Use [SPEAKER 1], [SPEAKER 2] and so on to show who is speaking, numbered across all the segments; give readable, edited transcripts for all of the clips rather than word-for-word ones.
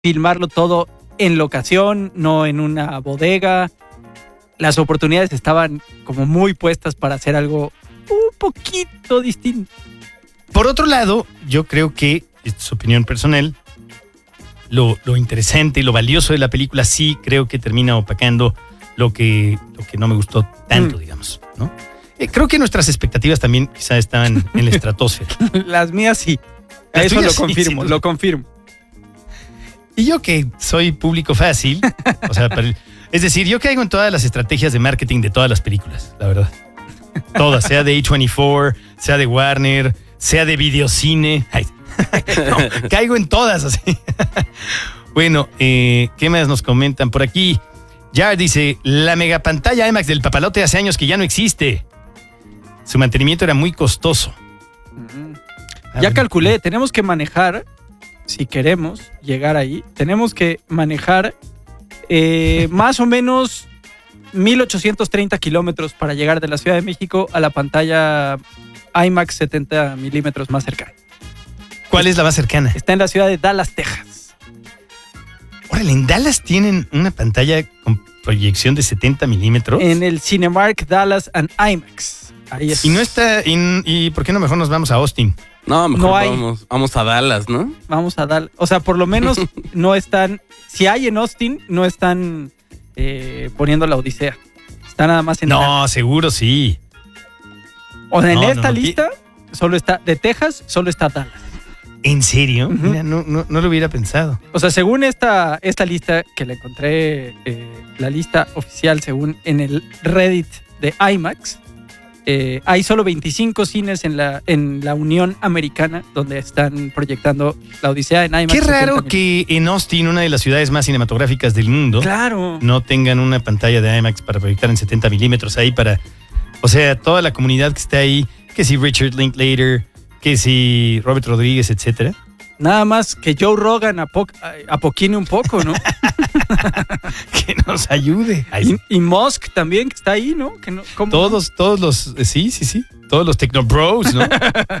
[SPEAKER 1] filmarlo todo en locación, no en una bodega. Las oportunidades estaban como muy puestas para hacer algo un poquito distinto.
[SPEAKER 2] Por otro lado, yo creo que, esta es opinión personal, lo interesante y lo valioso de la película sí creo que termina opacando lo que no me gustó tanto, digamos, ¿no? Creo que nuestras expectativas también quizá estaban en la estratosfera.
[SPEAKER 1] Las mías sí.
[SPEAKER 2] Las
[SPEAKER 1] Eso
[SPEAKER 2] tuyas
[SPEAKER 1] lo confirmo,
[SPEAKER 2] sí.
[SPEAKER 1] lo confirmo.
[SPEAKER 2] Y yo que soy público fácil, o sea, es decir, yo caigo en todas las estrategias de marketing de todas las películas, la verdad. Todas, sea de A24, sea de Warner, sea de Videocine. Ay, no, caigo en todas así. Bueno, ¿qué más nos comentan por aquí? Jar dice, la megapantalla IMAX del papalote hace años que ya no existe. Su mantenimiento era muy costoso.
[SPEAKER 1] Ya calculé, tenemos que manejar, si queremos llegar ahí, tenemos que manejar más o menos 1830 kilómetros para llegar de la Ciudad de México a la pantalla IMAX 70 milímetros más cercana.
[SPEAKER 2] ¿Cuál es la más cercana?
[SPEAKER 1] Está en la ciudad de Dallas, Texas.
[SPEAKER 2] Órale, ¿en Dallas tienen una pantalla con proyección de 70 milímetros?
[SPEAKER 1] En el Cinemark Dallas and IMAX. Ahí es.
[SPEAKER 2] Y no está, ¿y por qué no mejor nos vamos a Austin?
[SPEAKER 3] No, mejor
[SPEAKER 1] No hay.
[SPEAKER 3] vamos a Dallas, ¿no?
[SPEAKER 1] Vamos a dar, o sea, por lo menos no están, si hay en Austin, no están poniendo la Odisea. Está nada más en
[SPEAKER 2] No,
[SPEAKER 1] Dallas.
[SPEAKER 2] seguro sí.
[SPEAKER 1] O sea, en
[SPEAKER 2] No,
[SPEAKER 1] esta
[SPEAKER 2] no,
[SPEAKER 1] lista solo está, de Texas, solo está Dallas.
[SPEAKER 2] ¿En serio?
[SPEAKER 1] Ujú.
[SPEAKER 2] Mira, no lo hubiera pensado.
[SPEAKER 1] O sea, según esta lista que le encontré, la lista oficial, según en el Reddit de IMAX, hay solo 25 cines en la Unión Americana donde están proyectando la Odisea en IMAX.
[SPEAKER 2] Qué raro
[SPEAKER 1] 70
[SPEAKER 2] que en Austin, una de las ciudades más cinematográficas del mundo,
[SPEAKER 1] Claro.
[SPEAKER 2] no tengan una pantalla de IMAX para proyectar en 70 milímetros ahí para... O sea, toda la comunidad que está ahí, que si Richard Linklater, que si Robert Rodríguez, etcétera.
[SPEAKER 1] Nada más que Joe Rogan apoquine un poco, ¿no?
[SPEAKER 2] Que nos ayude. Ay,
[SPEAKER 1] Y Musk también, que está ahí, ¿no? Que no ¿cómo?
[SPEAKER 2] todos los... Sí. Todos los Technobros, ¿no?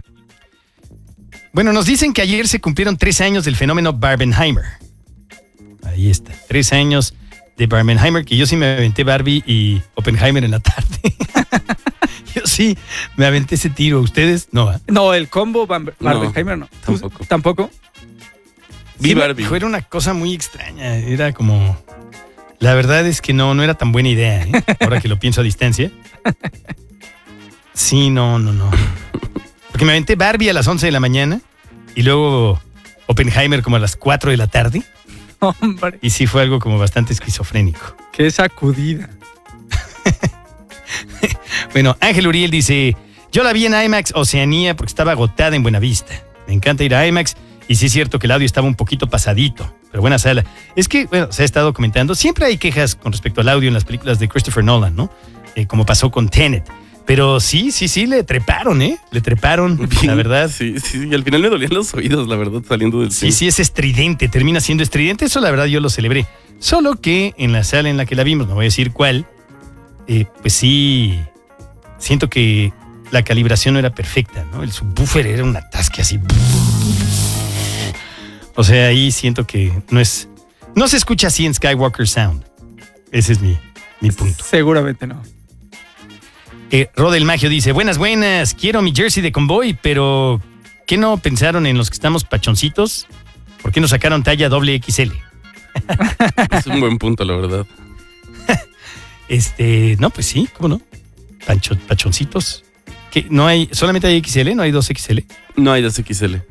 [SPEAKER 2] Bueno, nos dicen que ayer se cumplieron 3 años del fenómeno Barbenheimer. Ahí está, 3 años de Barbenheimer, que yo sí me aventé Barbie y Oppenheimer en la tarde. Yo sí me aventé ese tiro. ¿Ustedes? No, ¿eh?
[SPEAKER 1] No, el combo Barbenheimer no.
[SPEAKER 3] Tampoco.
[SPEAKER 1] ¿Tampoco?
[SPEAKER 3] Vi
[SPEAKER 2] Sí,
[SPEAKER 3] Barbie.
[SPEAKER 2] Era una cosa muy extraña. Era como... La verdad es que no era tan buena idea, ¿eh? Ahora que lo pienso a distancia. Sí, no. Porque me aventé Barbie a las 11 de la mañana y luego Oppenheimer como a las 4 de la tarde.
[SPEAKER 1] Hombre,
[SPEAKER 2] Y sí fue algo como bastante esquizofrénico.
[SPEAKER 1] qué sacudida.
[SPEAKER 2] Bueno, Ángel Uriel dice, yo la vi en IMAX Oceanía porque estaba agotada en Buenavista. Me encanta ir a IMAX y sí es cierto que el audio estaba un poquito pasadito, pero buena sala. Es que, bueno, se ha estado comentando, siempre hay quejas con respecto al audio en las películas de Christopher Nolan, ¿no? Como pasó con Tenet. Pero sí, le treparon, ¿eh? Le treparon, la verdad.
[SPEAKER 3] Sí, y al final me dolían los oídos, la verdad, saliendo del cine.
[SPEAKER 2] Sí, es estridente, termina siendo estridente. Eso la verdad yo lo celebré. Solo que en la sala en la que la vimos, no voy a decir cuál, pues sí, siento que la calibración no era perfecta, ¿no? El subwoofer era un atasque así. O sea, ahí siento que no se escucha así en Skywalker Sound. Ese es mi punto.
[SPEAKER 1] Seguramente no.
[SPEAKER 2] Rodel Magio dice, buenas, quiero mi jersey de Convoy, pero ¿qué no pensaron en los que estamos pachoncitos? ¿Por qué no sacaron talla XXL?
[SPEAKER 3] Es un buen punto, la verdad.
[SPEAKER 2] No, pues sí, ¿cómo no? Pachoncitos. ¿Qué? ¿No hay, solamente hay XL? ¿No hay 2XL?
[SPEAKER 3] No hay 2XL.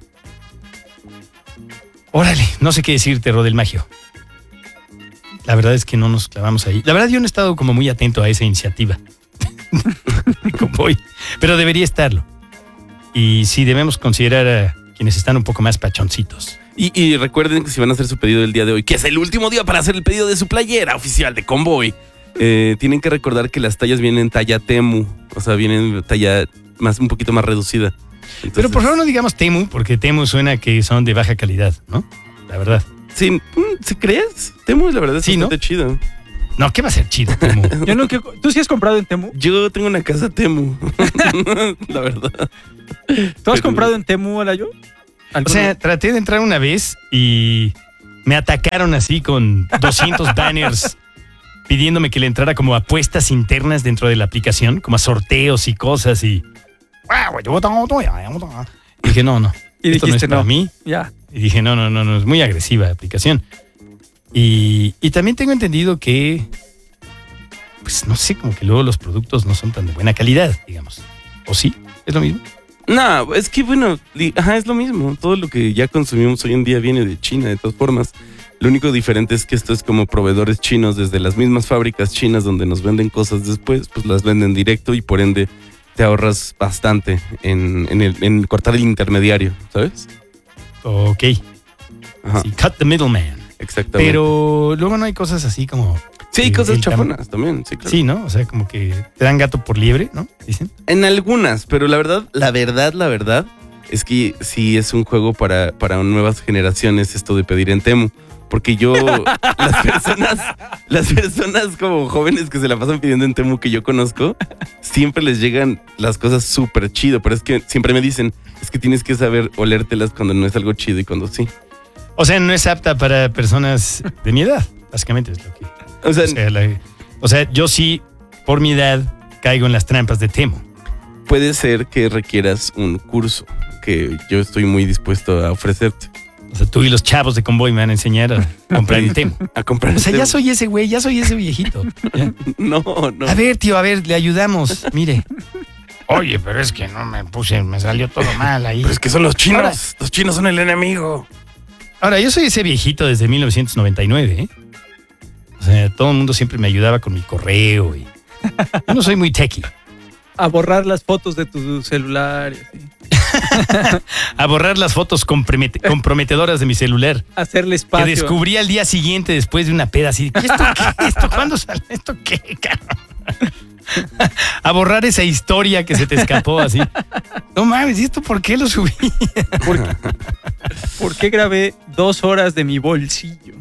[SPEAKER 2] Órale, no sé qué decirte, Rodel Magio. La verdad es que no nos clavamos ahí. La verdad yo no he estado como muy atento a esa iniciativa. De Convoy, pero debería estarlo. Y sí, debemos considerar a quienes están un poco más pachoncitos.
[SPEAKER 3] Y recuerden que si van a hacer su pedido el día de hoy, que es el último día para hacer el pedido de su playera oficial de Convoy, tienen que recordar que las tallas vienen en talla Temu. O sea, vienen talla un poquito más reducida. Entonces,
[SPEAKER 2] Pero por favor no digamos Temu, porque Temu suena que son de baja calidad, ¿no? La verdad.
[SPEAKER 3] Sí, ¿sí crees? Temu, la verdad, es
[SPEAKER 2] Sí, ¿no?
[SPEAKER 3] bastante chido.
[SPEAKER 2] No, ¿qué va a ser chido, Temu?
[SPEAKER 1] Yo no quiero- ¿Tú sí has comprado en Temu?
[SPEAKER 3] Yo tengo una casa Temu. La verdad.
[SPEAKER 1] ¿Tú has comprado en Temu, Alayo?
[SPEAKER 2] O sea, traté de entrar una vez y me atacaron así con 200 banners pidiéndome que le entrara como a apuestas internas dentro de la aplicación, como a sorteos y cosas y dije, no.
[SPEAKER 1] Y
[SPEAKER 2] esto
[SPEAKER 1] dijiste,
[SPEAKER 2] no es para
[SPEAKER 1] no.
[SPEAKER 2] mí.
[SPEAKER 1] Ya.
[SPEAKER 2] Y dije, no, es muy agresiva la aplicación. Y también tengo entendido que, pues no sé, como que luego los productos no son tan de buena calidad, digamos. ¿O sí? ¿Es lo mismo?
[SPEAKER 3] No, es que bueno, es lo mismo. Todo lo que ya consumimos hoy en día viene de China, de todas formas. Lo único diferente es que esto es como proveedores chinos desde las mismas fábricas chinas donde nos venden cosas después, pues las venden directo y por ende te ahorras bastante en cortar el intermediario, ¿sabes?
[SPEAKER 2] Ok.
[SPEAKER 3] Ajá,
[SPEAKER 2] Sí, cut the middleman.
[SPEAKER 3] exactamente.
[SPEAKER 2] Pero luego no hay cosas así como...
[SPEAKER 3] Sí, hay cosas
[SPEAKER 2] el
[SPEAKER 3] chafonas también, sí, claro.
[SPEAKER 2] Sí, ¿no? O sea, como que te dan gato por liebre, ¿no? Dicen.
[SPEAKER 3] En algunas, pero la verdad es que sí es un juego para nuevas generaciones esto de pedir en Temu. Porque las personas como jóvenes que se la pasan pidiendo en Temu que yo conozco, siempre les llegan las cosas súper chido. Pero es que siempre me dicen, es que tienes que saber olértelas cuando no es algo chido y cuando sí.
[SPEAKER 2] O sea, no es apta para personas de mi edad, básicamente es lo que... O sea, yo sí, por mi edad, caigo en las trampas de Temu.
[SPEAKER 3] Puede ser que requieras un curso que yo estoy muy dispuesto a ofrecerte.
[SPEAKER 2] O sea, tú y los chavos de Convoy me van a enseñar a comprar en Temu.
[SPEAKER 3] A comprar.
[SPEAKER 2] O sea, ya soy ese güey, ya soy ese viejito. ¿Ya?
[SPEAKER 3] No.
[SPEAKER 2] A ver, tío, le ayudamos. Mire. Oye, pero es que no me salió todo mal ahí.
[SPEAKER 3] Pero es que son los chinos.
[SPEAKER 2] Ahora-
[SPEAKER 3] Los chinos son el enemigo.
[SPEAKER 2] Ahora, yo soy ese viejito desde 1999, ¿eh? O sea, todo el mundo siempre me ayudaba con mi correo y... Yo no soy muy techie.
[SPEAKER 1] A borrar las fotos de tu celular y así.
[SPEAKER 2] A borrar las fotos comprometedoras de mi celular.
[SPEAKER 1] Hacerle
[SPEAKER 2] Que
[SPEAKER 1] espacio.
[SPEAKER 2] descubrí al día siguiente después de una peda así. ¿Y esto qué? ¿Esto cuándo sale? ¿Esto qué, cabrón? A borrar esa historia que se te escapó así. No mames, ¿y esto por qué lo subí?
[SPEAKER 1] ¿Por qué grabé 2 horas de mi bolsillo?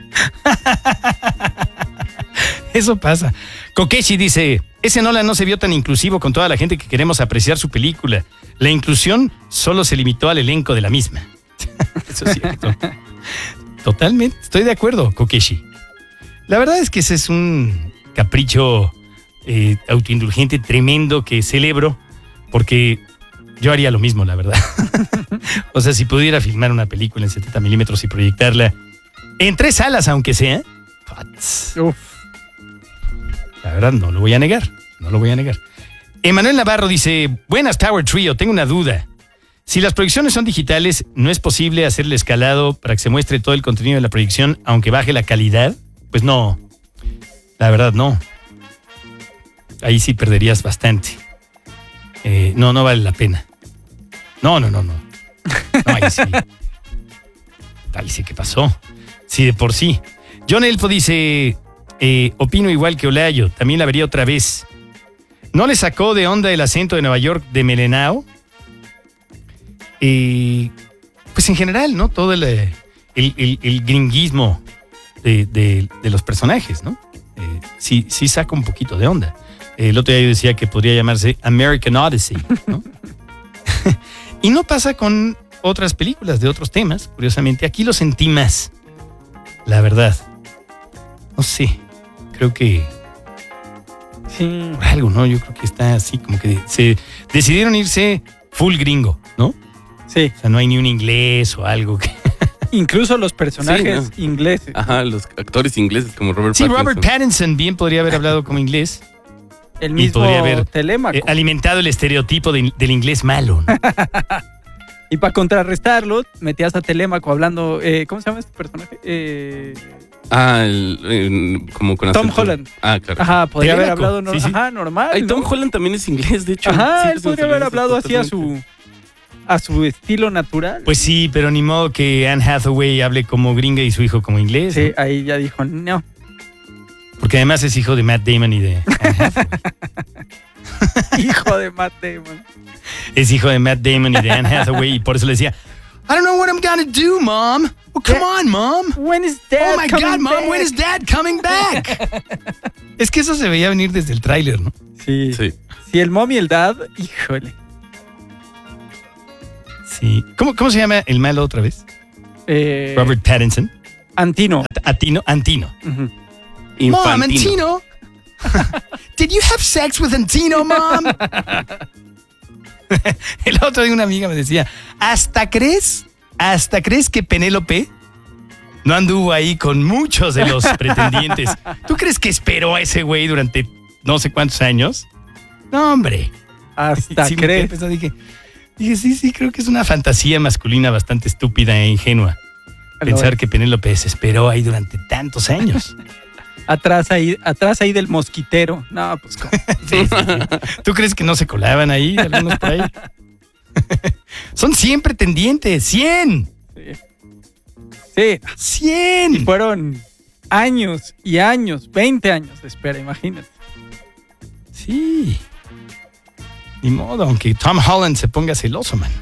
[SPEAKER 2] Eso pasa. Kokeshi dice, ese Nolan no se vio tan inclusivo con toda la gente que queremos apreciar su película. La inclusión solo se limitó al elenco de la misma. Eso es cierto. Totalmente, estoy de acuerdo, Kokeshi. La verdad es que ese es un capricho autoindulgente tremendo que celebro, porque yo haría lo mismo, la verdad. O sea, si pudiera filmar una película en 70 milímetros y proyectarla en 3 salas, aunque sea,
[SPEAKER 1] Uf.
[SPEAKER 2] la verdad no lo voy a negar, Emanuel Navarro dice, buenas Power Trio, tengo una duda. Si las proyecciones son digitales, ¿no es posible hacerle escalado para que se muestre todo el contenido de la proyección, aunque baje la calidad? Pues no, la verdad no. Ahí sí perderías bastante. No vale la pena. No, ahí sí. Ahí sí, ¿qué pasó? Sí, de por sí. John Elfo dice, opino igual que Olayo, también la vería otra vez. ¿No le sacó de onda el acento de Nueva York de Melenao? Pues en general, ¿no? Todo el gringuismo de los personajes, ¿no? Sí saca un poquito de onda. El otro día yo decía que podría llamarse American Odyssey, ¿no? Y no pasa con otras películas de otros temas, curiosamente. Aquí lo sentí más, la verdad. No sé, creo que
[SPEAKER 1] Sí.
[SPEAKER 2] por algo, ¿no? Yo creo que está así como que se decidieron irse full gringo, ¿no?
[SPEAKER 1] Sí.
[SPEAKER 2] O sea, no hay ni un inglés o algo que...
[SPEAKER 1] Incluso los personajes
[SPEAKER 3] Sí,
[SPEAKER 1] ingleses.
[SPEAKER 3] Ajá, los actores ingleses como Robert
[SPEAKER 2] Sí,
[SPEAKER 3] Pattinson.
[SPEAKER 2] Robert Pattinson bien podría haber hablado como inglés.
[SPEAKER 1] El
[SPEAKER 2] Y
[SPEAKER 1] mismo
[SPEAKER 2] podría haber
[SPEAKER 1] Telémaco.
[SPEAKER 2] alimentado el estereotipo del inglés malo, ¿no?
[SPEAKER 1] Y para contrarrestarlo, metías a Telémaco hablando. ¿Cómo se llama este personaje?
[SPEAKER 3] Como con
[SPEAKER 1] Tom
[SPEAKER 3] acento.
[SPEAKER 1] Holland.
[SPEAKER 3] Ah, claro.
[SPEAKER 1] Ajá, podría haber
[SPEAKER 2] Telémaco,
[SPEAKER 1] hablado
[SPEAKER 2] sí, sí.
[SPEAKER 1] Ajá, normal.
[SPEAKER 3] Ay,
[SPEAKER 1] ¿no?
[SPEAKER 3] Tom Holland también es inglés, de hecho.
[SPEAKER 1] Ajá,
[SPEAKER 3] Sí,
[SPEAKER 1] él podría haber hablado así a su estilo natural.
[SPEAKER 2] Pues sí, pero ni modo que Anne Hathaway hable como gringa y su hijo como inglés.
[SPEAKER 1] Sí,
[SPEAKER 2] ¿no?
[SPEAKER 1] ahí ya dijo, no.
[SPEAKER 2] Porque además es hijo de Matt Damon y de Anne Hathaway.
[SPEAKER 1] Hijo de Matt Damon.
[SPEAKER 2] Es hijo de Matt Damon y de Anne Hathaway y por eso le decía, I don't know what I'm gonna do, Mom. Well, come on, Mom.
[SPEAKER 1] When is Dad
[SPEAKER 2] Oh my
[SPEAKER 1] coming
[SPEAKER 2] God, Mom,
[SPEAKER 1] back?
[SPEAKER 2] when is Dad coming back? Es que eso se veía venir desde el tráiler, ¿no?
[SPEAKER 1] Sí.
[SPEAKER 3] Sí.
[SPEAKER 1] Si el mom y el dad, híjole.
[SPEAKER 2] Sí. ¿Cómo se llama el malo otra vez?
[SPEAKER 1] Eh,
[SPEAKER 2] Robert Pattinson.
[SPEAKER 1] Antino.
[SPEAKER 2] Antino.
[SPEAKER 1] Ujú.
[SPEAKER 2] Mom,
[SPEAKER 3] Infantino.
[SPEAKER 2] Antino. Did you have sex with Antino, mom? El otro día una amiga me decía, ¿hasta crees que Penélope no anduvo ahí con muchos de los pretendientes? ¿Tú crees que esperó a ese güey durante no sé cuántos años? No, hombre.
[SPEAKER 1] Hasta
[SPEAKER 2] Sí, me
[SPEAKER 1] crees.
[SPEAKER 2] quedé pensando, dije, sí, creo que es una fantasía masculina bastante estúpida e ingenua. Pensar que Penélope se esperó ahí durante tantos años.
[SPEAKER 1] Atrás ahí del mosquitero. No, pues ¿cómo?
[SPEAKER 2] Sí. ¿Tú crees que no se colaban ahí algunos por ahí? Son 100 pretendientes, 100.
[SPEAKER 1] Sí.
[SPEAKER 2] 100.
[SPEAKER 1] Fueron años y años, 20 años de espera, imagínate.
[SPEAKER 2] Sí. Ni modo, aunque Tom Holland se ponga celoso, man.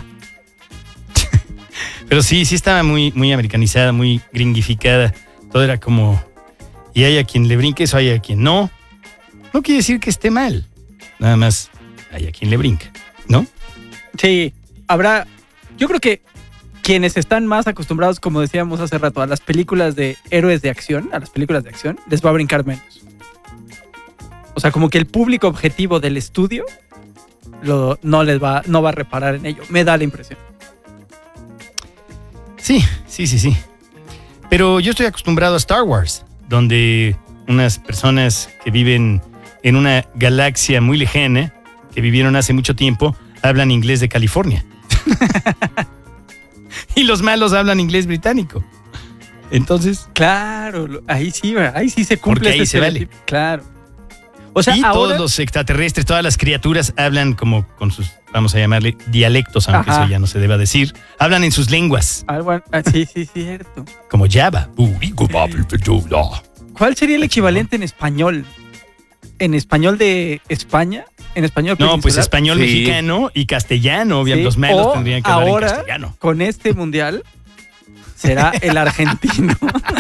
[SPEAKER 2] Pero sí estaba muy, muy americanizada, muy gringificada. Todo era como, y hay a quien le brinque eso, hay a quien no. No quiere decir que esté mal. Nada más hay a quien le brinca, ¿no?
[SPEAKER 1] Sí, yo creo que quienes están más acostumbrados, como decíamos hace rato, a las películas de héroes de acción, les va a brincar menos. O sea, como que el público objetivo del estudio no va a reparar en ello. Me da la impresión.
[SPEAKER 2] Sí. Pero yo estoy acostumbrado a Star Wars, donde unas personas que viven en una galaxia muy lejana, que vivieron hace mucho tiempo, hablan inglés de California. Y los malos hablan inglés británico. Entonces,
[SPEAKER 1] Claro, ahí sí se cumple.
[SPEAKER 2] Porque ahí se vale.
[SPEAKER 1] estereotipo. Claro. O sea,
[SPEAKER 2] y
[SPEAKER 1] ahora,
[SPEAKER 2] todos los extraterrestres, todas las criaturas hablan como con sus, vamos a llamarle, dialectos, aunque
[SPEAKER 1] Ajá.
[SPEAKER 2] eso ya no se deba decir. Hablan en sus lenguas,
[SPEAKER 1] sí, cierto.
[SPEAKER 2] como Java.
[SPEAKER 1] ¿Cuál sería el equivalente en español? ¿En español de España? ¿En español
[SPEAKER 2] No, pues
[SPEAKER 1] peninsular?
[SPEAKER 2] español,
[SPEAKER 3] Sí.
[SPEAKER 2] mexicano y castellano. Obviamente,
[SPEAKER 1] Sí.
[SPEAKER 2] los malos
[SPEAKER 1] O
[SPEAKER 2] tendrían que hablar en
[SPEAKER 1] ahora,
[SPEAKER 2] castellano.
[SPEAKER 1] con este mundial, será el argentino.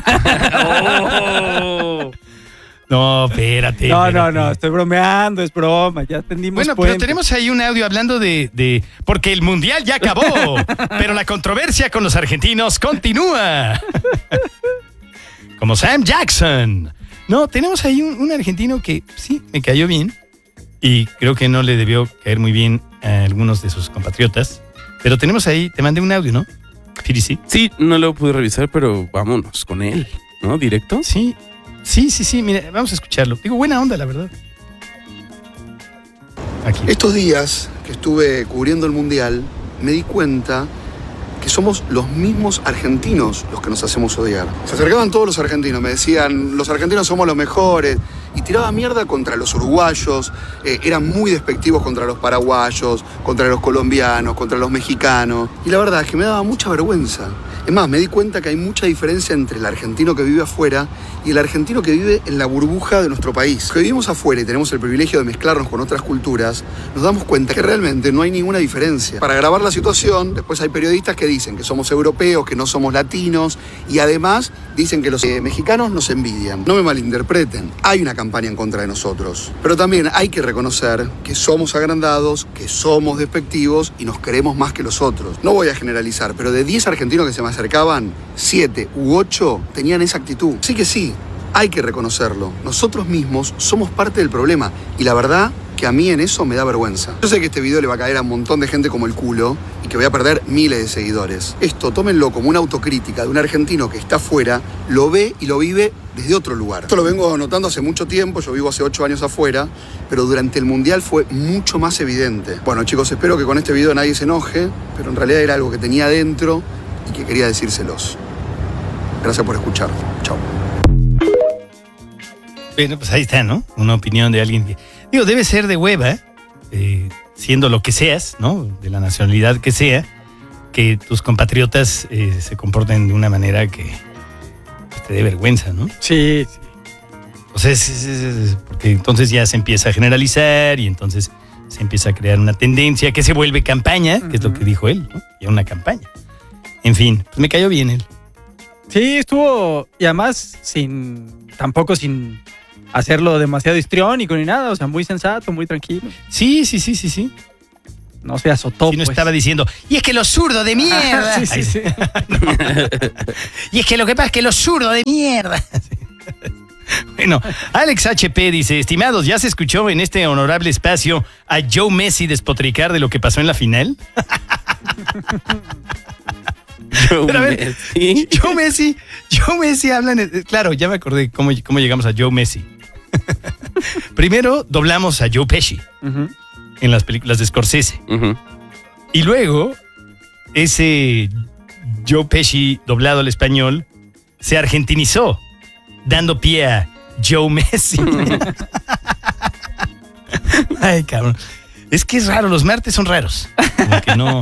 [SPEAKER 3] Oh.
[SPEAKER 2] No, espérate.
[SPEAKER 1] No, estoy bromeando, es broma, ya entendimos.
[SPEAKER 2] Bueno, pero tenemos ahí un audio hablando de porque el mundial ya acabó, pero la controversia con los argentinos continúa. Como Sam Jackson. No, tenemos ahí un argentino que sí, me cayó bien y creo que no le debió caer muy bien a algunos de sus compatriotas. Pero tenemos ahí, te mandé un audio, ¿no? Sí.
[SPEAKER 3] Sí, no lo pude revisar, pero vámonos con él, ¿no? Directo.
[SPEAKER 2] Sí, mira, vamos a escucharlo. Digo, buena onda, la verdad. Aquí.
[SPEAKER 4] Estos días que estuve cubriendo el Mundial, me di cuenta que somos los mismos argentinos los que nos hacemos odiar. Se acercaban todos los argentinos, me decían, los argentinos somos los mejores, y tiraba mierda contra los uruguayos, eran muy despectivos contra los paraguayos, contra los colombianos, contra los mexicanos, y la verdad es que me daba mucha vergüenza. Es más, me di cuenta que hay mucha diferencia entre el argentino que vive afuera y el argentino que vive en la burbuja de nuestro país. Los que vivimos afuera y tenemos el privilegio de mezclarnos con otras culturas, nos damos cuenta que realmente no hay ninguna diferencia. Para grabar la situación, después hay periodistas que dicen que somos europeos, que no somos latinos, y además dicen que los mexicanos nos envidian. No me malinterpreten, hay una campaña en contra de nosotros. Pero también hay que reconocer que somos agrandados, que somos despectivos y nos queremos más que los otros. No voy a generalizar, pero de 10 argentinos que se me acercaban, 7 u 8 tenían esa actitud. Así que sí, hay que reconocerlo. Nosotros mismos somos parte del problema y la verdad que a mí en eso me da vergüenza. Yo sé que este video le va a caer a un montón de gente como el culo y que voy a perder miles de seguidores. Esto tómenlo como una autocrítica de un argentino que está afuera, lo ve y lo vive desde otro lugar. Esto lo vengo notando hace mucho tiempo, yo vivo hace 8 años afuera, pero durante el Mundial fue mucho más evidente. Bueno, chicos, espero que con este video nadie se enoje, pero en realidad era algo que tenía adentro y que quería decírselos. Gracias por escuchar. Chao.
[SPEAKER 2] Bueno, pues ahí está, ¿no? Una opinión de alguien que, digo, debe ser de hueva, siendo lo que seas, ¿no? De la nacionalidad que sea, que tus compatriotas se comporten de una manera que pues, te dé vergüenza, ¿no?
[SPEAKER 1] Sí.
[SPEAKER 2] O sea, porque entonces ya se empieza a generalizar y entonces se empieza a crear una tendencia que se vuelve campaña, que es lo que dijo él, ¿no? Ya una campaña. En fin, pues me cayó bien él.
[SPEAKER 1] Sí, estuvo, y además tampoco sin hacerlo demasiado histriónico ni nada, o sea, muy sensato, muy tranquilo.
[SPEAKER 2] Sí.
[SPEAKER 1] No se azotó.
[SPEAKER 2] Si no
[SPEAKER 1] pues.
[SPEAKER 2] estaba diciendo, y es que los zurdos de mierda.
[SPEAKER 1] Sí, sí, sí.
[SPEAKER 2] Y es que lo que pasa es que los zurdos de mierda. Bueno, Alex HP dice, estimados, ¿ya se escuchó en este honorable espacio a Joe Messi despotricar de lo que pasó en la final? Pero a ver, Joe Messi hablan, claro, ya me acordé cómo llegamos a Joe Messi. Primero doblamos a Joe Pesci en las películas de Scorsese. Y luego, ese Joe Pesci doblado al español se argentinizó, dando pie a Joe Messi. Ay, cabrón. Es que es raro, los martes son raros. Como que no...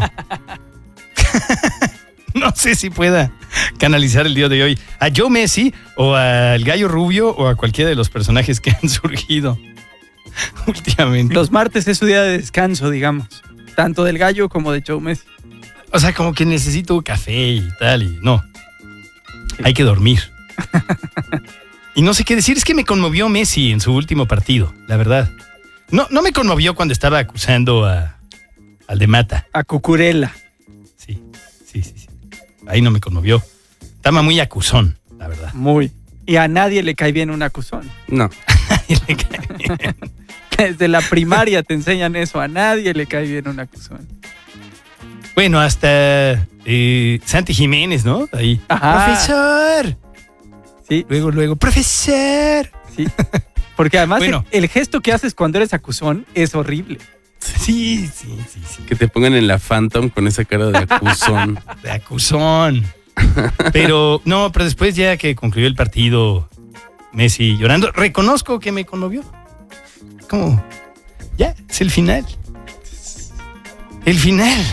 [SPEAKER 2] No sé si pueda canalizar el día de hoy a Joe Messi o al Gallo Rubio o a cualquiera de los personajes que han surgido últimamente.
[SPEAKER 1] Los martes es su día de descanso, digamos. Tanto del Gallo como de Joe Messi.
[SPEAKER 2] O sea, como que necesito café y tal, y no. Hay que dormir. Y no sé qué decir, es que me conmovió Messi en su último partido, la verdad. No me conmovió cuando estaba acusando al de Mata.
[SPEAKER 1] A Cucurella.
[SPEAKER 2] Sí. Ahí no me conmovió. Estaba muy acusón, la verdad.
[SPEAKER 1] Muy. Y a nadie le cae bien un acusón.
[SPEAKER 3] No.
[SPEAKER 2] Nadie le cae bien.
[SPEAKER 1] Desde la primaria te enseñan eso. A nadie le cae bien un acusón.
[SPEAKER 2] Bueno, hasta Santi Jiménez, ¿no? Ahí.
[SPEAKER 1] Ajá.
[SPEAKER 2] ¡Profesor!
[SPEAKER 1] Sí.
[SPEAKER 2] Luego, ¡profesor!
[SPEAKER 1] Sí. Porque además
[SPEAKER 2] Bueno.
[SPEAKER 1] el gesto que haces cuando eres acusón es horrible.
[SPEAKER 2] Sí.
[SPEAKER 3] Que te pongan en la Phantom con esa cara de acusón.
[SPEAKER 2] De acusón. Pero después ya que concluyó el partido, Messi llorando, reconozco que me conmovió. Como, ya, es el final. El final.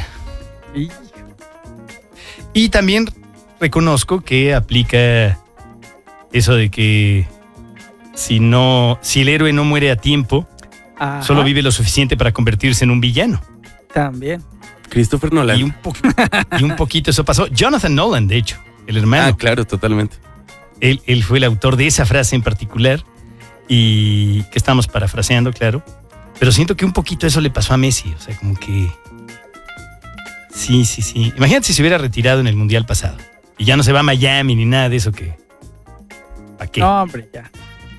[SPEAKER 2] Y también reconozco que aplica eso de que si el héroe no muere a tiempo,
[SPEAKER 1] Ajá.
[SPEAKER 2] solo vive lo suficiente para convertirse en un villano.
[SPEAKER 1] También.
[SPEAKER 3] Christopher Nolan.
[SPEAKER 2] Y un poquito eso pasó. Jonathan Nolan, de hecho, el hermano.
[SPEAKER 3] Ah, claro, totalmente.
[SPEAKER 2] Él fue el autor de esa frase en particular y que estamos parafraseando, claro. Pero siento que un poquito eso le pasó a Messi. O sea, como que... Sí. Imagínate si se hubiera retirado en el Mundial pasado y ya no se va a Miami ni nada de eso que... ¿Para qué?
[SPEAKER 1] No, hombre, ya.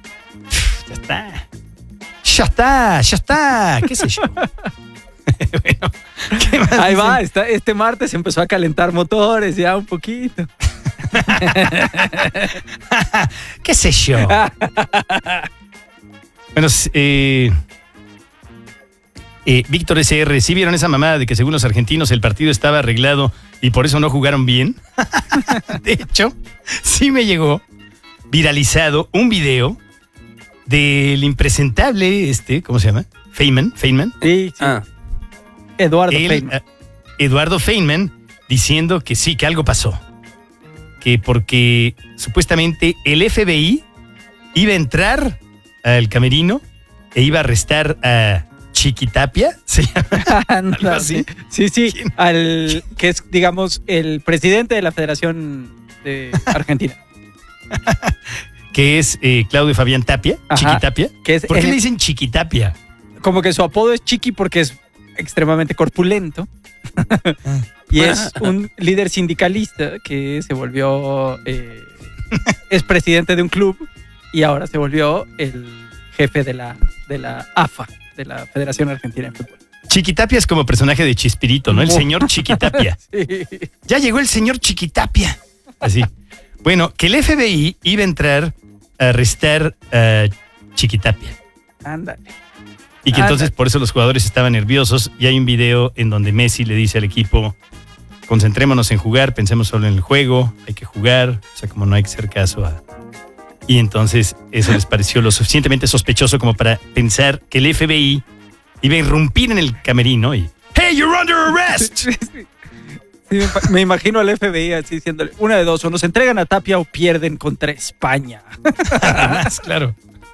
[SPEAKER 2] Ya está. ¿Qué sé yo? Bueno, ¿qué más
[SPEAKER 1] Ahí
[SPEAKER 2] dicen?
[SPEAKER 1] va, este martes empezó a calentar motores ya un poquito.
[SPEAKER 2] ¿Qué sé yo? Bueno, Víctor SR, ¿sí vieron esa mamada de que según los argentinos el partido estaba arreglado y por eso no jugaron bien? De hecho, sí me llegó viralizado un video del impresentable, ¿cómo se llama? Feynman.
[SPEAKER 1] Sí.
[SPEAKER 3] Ah,
[SPEAKER 1] Eduardo Feynman.
[SPEAKER 2] Eduardo Feynman diciendo que sí, que algo pasó. Que porque supuestamente el FBI iba a entrar al camerino e iba a arrestar a Chiquitapia, ¿se llama? Algo así.
[SPEAKER 1] Sí.
[SPEAKER 2] ¿Quién?
[SPEAKER 1] Al que es, digamos, el presidente de la Federación de Argentina.
[SPEAKER 2] Que es Claudio Fabián Tapia,
[SPEAKER 1] Ajá.
[SPEAKER 2] Chiquitapia.
[SPEAKER 1] Que es
[SPEAKER 2] ¿Por qué le dicen Chiquitapia?
[SPEAKER 1] como que su apodo es Chiqui porque es extremadamente corpulento. Y es un líder sindicalista que se volvió... es presidente de un club y ahora se volvió el jefe de la AFA, de la Federación Argentina de Fútbol.
[SPEAKER 2] Chiquitapia es como personaje de Chispirito, ¿no? El señor Chiquitapia.
[SPEAKER 1] Sí.
[SPEAKER 2] Ya llegó el señor Chiquitapia. Así. Bueno, que el FBI iba a entrar a arrestar a Chiquitapia.
[SPEAKER 1] Ándale.
[SPEAKER 2] Y que entonces por eso los jugadores estaban nerviosos. Y hay un video en donde Messi le dice al equipo, concentrémonos en jugar, pensemos solo en el juego, hay que jugar, o sea, como no hay que hacer caso a... Y entonces eso les pareció lo suficientemente sospechoso como para pensar que el FBI iba a irrumpir en el camerino y ¡Hey, you're under arrest!
[SPEAKER 1] Sí, me imagino al FBI así diciéndole, una de dos, o nos entregan a Tapia o pierden contra España.
[SPEAKER 2] Además, claro.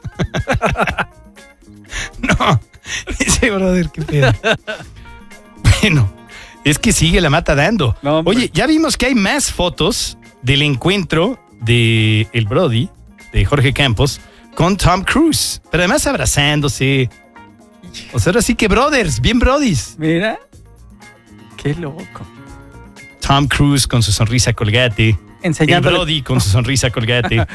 [SPEAKER 2] No, ese brother, qué pedo. Bueno, es que sigue la mata dando.
[SPEAKER 1] No,
[SPEAKER 2] oye, ya vimos que hay más fotos del encuentro de el Brody, de Jorge Campos, con Tom Cruise. Pero además abrazándose. O sea, ahora sí que brothers, bien brodies.
[SPEAKER 1] Mira, Qué loco.
[SPEAKER 2] Tom Cruise con su sonrisa colgate. El
[SPEAKER 1] Enseñándole.
[SPEAKER 2] Brody con su sonrisa colgate.